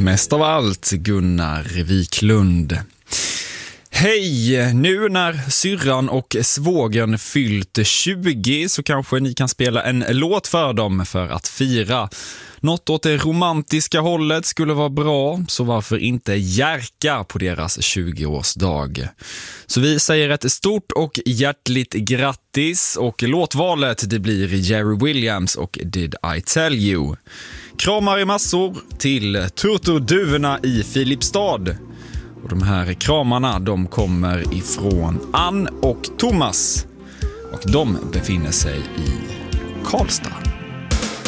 mest av allt Gunnar Wiklund. Hej! Nu när syrran och svågen fyllt 20 så kanske ni kan spela en låt för dem för att fira. Något åt det romantiska hållet skulle vara bra, så varför inte Jerka på deras 20-årsdag? Så vi säger ett stort och hjärtligt grattis, och låtvalet det blir Jerry Williams och Did I Tell You. Kramar i massor till Turturduvorna i Filipstad. Och de här kramarna de kommer ifrån Ann och Thomas, och de befinner sig i Karlstad.